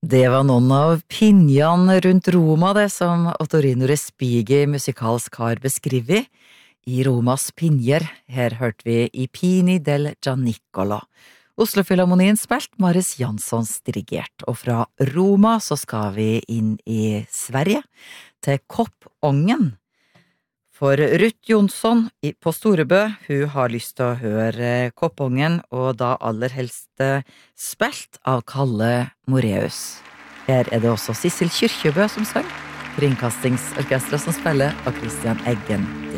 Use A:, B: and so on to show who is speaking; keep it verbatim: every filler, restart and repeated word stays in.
A: Det var noen av pinjan rundt Roma, det som Ottorino Respighi musikalsk har beskrivet i Romas pinjer. Her hørte vi I Pini del Gianicolo. Oslo Filharmonien spilt, Maris Janssons dirigert. Og fra Roma så skal vi inn i Sverige, til Koppången. For Ruth Jonsson på Storebø, hun har lyst til å høre Koppången, og da aller helst spilt av Kalle Moreus. Her er det også Sissel Kyrkjebø som sang, Kringkastingsorkestret som spiller, og Christian Eggen.